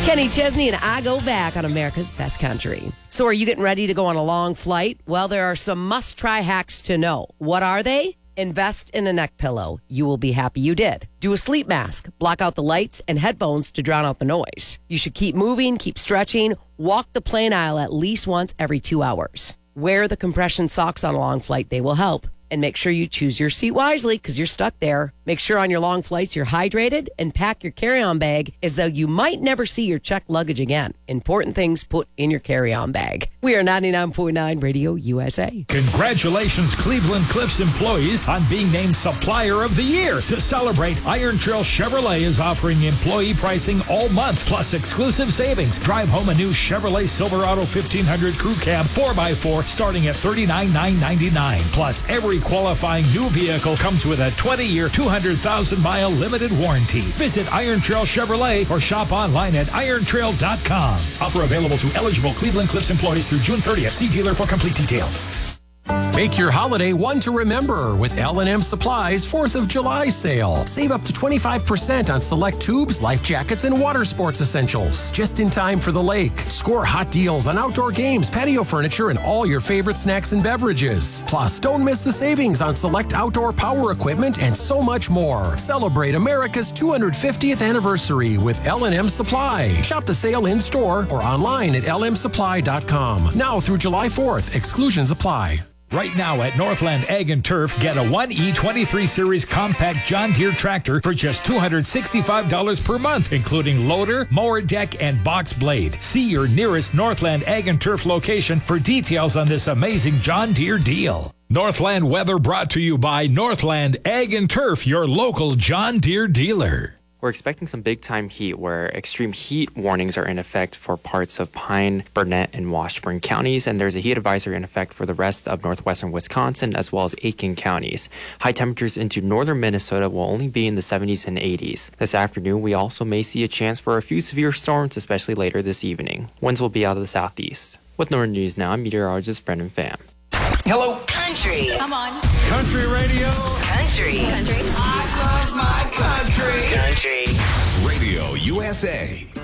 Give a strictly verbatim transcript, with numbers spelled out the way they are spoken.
Kenny Chesney and I Go Back on America's Best Country. So are you getting ready to go on a long flight? Well, there are some must-try hacks to know. What are they? Invest in a neck pillow. You will be happy you did. Do a sleep mask. Block out the lights and headphones to drown out the noise. You should keep moving, keep stretching. Walk the plane aisle at least once every two hours. Wear the compression socks on a long flight. They will help. And make sure you choose your seat wisely because you're stuck there. Make sure on your long flights you're hydrated and pack your carry-on bag as though you might never see your checked luggage again. Important things put in your carry-on bag. We are ninety-nine point nine Radio U S A. Congratulations, Cleveland Cliffs employees, on being named Supplier of the Year. To celebrate, Iron Trail Chevrolet is offering employee pricing all month, plus exclusive savings. Drive home a new Chevrolet Silverado fifteen hundred Crew Cab four by four starting at thirty-nine thousand nine hundred ninety-nine dollars. Plus, every qualifying new vehicle comes with a twenty-year, two hundred thousand mile limited warranty. Visit Iron Trail Chevrolet or shop online at iron trail dot com. Offer available to eligible Cleveland Cliffs employees through June thirtieth. See dealer for complete details. Make your holiday one to remember with L and M Supply's fourth of July sale. Save up to twenty-five percent on select tubes, life jackets, and water sports essentials. Just in time for the lake. Score hot deals on outdoor games, patio furniture, and all your favorite snacks and beverages. Plus, don't miss the savings on select outdoor power equipment and so much more. Celebrate America's two hundred fiftieth anniversary with L and M Supply. Shop the sale in-store or online at l m supply dot com. Now through July fourth. Exclusions apply. Right now at Northland Ag and Turf, get a one E twenty-three Series compact John Deere tractor for just two hundred sixty-five dollars per month, including loader, mower deck, and box blade. See your nearest Northland Ag and Turf location for details on this amazing John Deere deal. Northland weather brought to you by Northland Ag and Turf, your local John Deere dealer. We're expecting some big-time heat where extreme heat warnings are in effect for parts of Pine, Burnett, and Washburn counties, and there's a heat advisory in effect for the rest of northwestern Wisconsin as well as Aiken counties. High temperatures into northern Minnesota will only be in the seventies and eighties. This afternoon, we also may see a chance for a few severe storms, especially later this evening. Winds will be out of the southeast. With Northern News Now, I'm meteorologist Brendan Pham. Hello. Country. Come on. Country radio. Country. Country. I love my country. Country. Radio U S A.